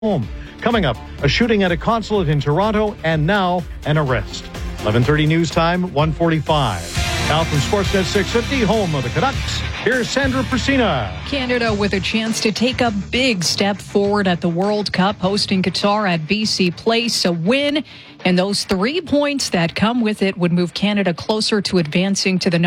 home. Coming up, a shooting at a consulate in Toronto, and now an arrest. 11:30 news time, 1:45. Now from Sportsnet 650, home of the Canucks, here's Sandra Persina. Canada with a chance to take a big step forward at the World Cup, hosting Qatar at BC Place. A win and those 3 points that come with it would move Canada closer to advancing to the